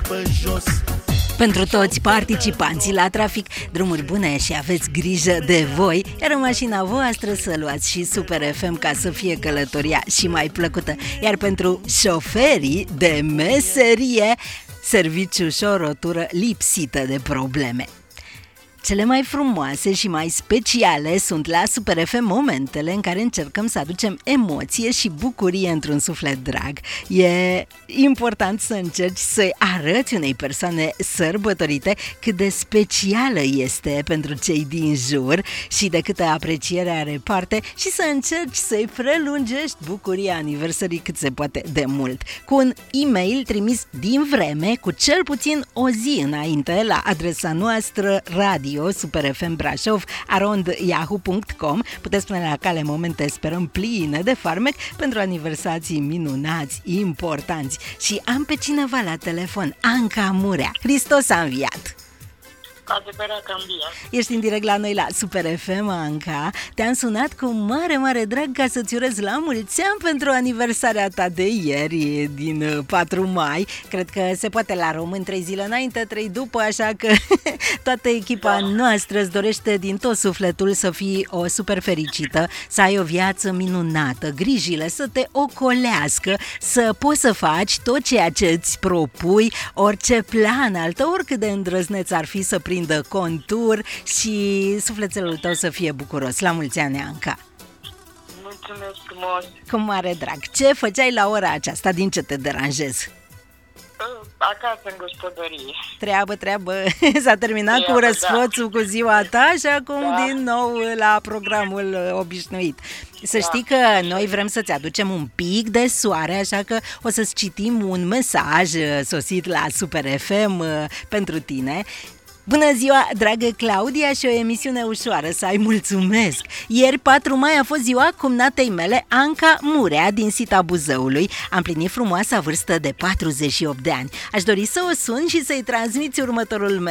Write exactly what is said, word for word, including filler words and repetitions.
pe jos. Pentru toți participanții la trafic, drumuri bune și aveți grijă de voi, iar în mașina voastră să luați și Super F M ca să fie călătoria și mai plăcută. Iar pentru șoferii de meserie, serviciu și o rotură lipsită de probleme. Cele mai frumoase și mai speciale sunt la Super F M momentele în care încercăm să aducem emoție și bucurie într-un suflet drag. E important să încerci să-i arăți unei persoane sărbătorite cât de specială este pentru cei din jur și de câtă apreciere are parte și să încerci să-i prelungești bucuria aniversării cât se poate de mult. Cu un e-mail trimis din vreme, cu cel puțin o zi înainte, la adresa noastră radio superfmbrașov arond yahoo punct com. Puteți spune la cale momente, sperăm, pline de farmec pentru aniversații minunați, importanți. Și am pe cineva la telefon, Anca Murea. Hristos a înviat! Adevărat că am înviat. Ești în direct la noi la Super F M, Anca. Te-am sunat cu mare, mare drag ca să-ți urez la mulți ani pentru aniversarea ta de ieri, din patru mai. Cred că se poate la român, trei zile înainte, trei după, așa că toată echipa da. noastră îți dorește din tot sufletul să fii o super fericită, să ai o viață minunată, grijile să te ocolească, să poți să faci tot ceea ce îți propui, orice plan al tău, oricât de îndrăzneț ar fi, să prindă contur și sufletelul tău să fie bucuros. La mulți ani, Anca! Mulțumesc frumos! Cu mare drag! Ce făceai la ora aceasta? Din ce te deranjez? Acasă, în gospodărie. Treabă, treabă! S-a terminat treabă, cu răsfățul, da. cu ziua ta și acum da. din nou la programul obișnuit. Să da. știi că noi vrem să-ți aducem un pic de soare, așa că o să-ți citim un mesaj sosit la Super F M pentru tine. Bună ziua, dragă Claudia, și o emisiune ușoară, să ai mulțumesc! Ieri, patru mai, a fost ziua cumnatei mele, Anca Murea, din Sita Buzăului. Am plinit frumoasa vârstă de patruzeci și opt de ani. Aș dori să o sun și să-i transmiți următorul